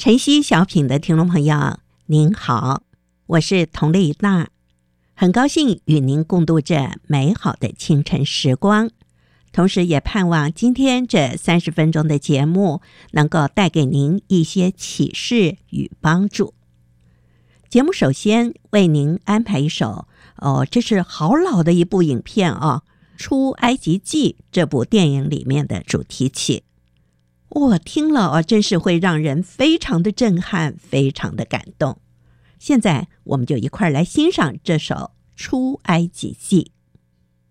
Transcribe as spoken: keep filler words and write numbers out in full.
晨曦小品的听众朋友您好，我是佟丽娜，很高兴与您共度这美好的清晨时光，同时也盼望今天这三十分钟的节目能够带给您一些启示与帮助。节目首先为您安排一首哦，这是好老的一部影片哦，《出埃及记》这部电影里面的主题曲。我、哦、听了哦，真是会让人非常的震撼，非常的感动。现在我们就一块来欣赏这首《出埃及记》。